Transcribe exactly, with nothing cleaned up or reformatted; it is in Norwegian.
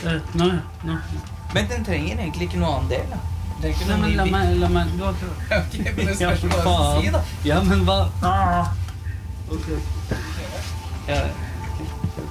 Nå, nå. Men den trenger egentlig ikke noe annen del, da. Det er ikke Nei, noe men la ny meg, la meg, du har bit. Ok, men det Ja, spørs for hva du skal si, da. Ja, men hva? Ah. Ok. Ja.